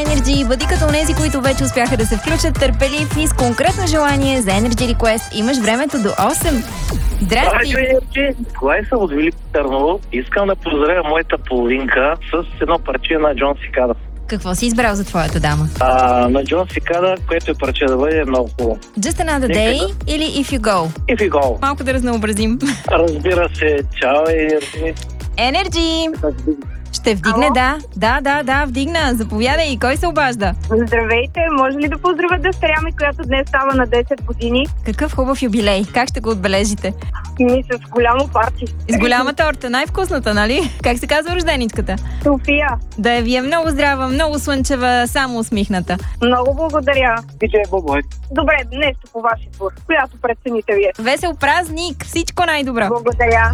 Energy. Бъди като онези, които вече успяха да се включат, търпелив и с конкретно желание за Energy Request. Имаш времето до 8. Здрасти! Клай съм от Велико Търново. Искам да поздравя моята половинка с едно парче на Джон Сикада. Какво си избрал за твоята дама? На Джон Сикада, което е парче да бъде много хубаво. Just Another Day или If You Go? If you go. Малко да разнообразим. Разбира се. Чао, Energy! Ще вдигне, да, вдигна. Заповядай. Кой се обажда? Здравейте, може ли да поздравя дъщеря ми, която днес става на 10 години? Какъв хубав юбилей. Как ще го отбележите? С голямо парти. С голяма торта, най-вкусната, нали? Как се казва рожденичката? София. Да ви е много здрава, много слънчева, само усмихната. Много благодаря. Бобой. Добре, нещо по ваш избор, която прецените вие. Весел празник! Всичко най-добро! Благодаря.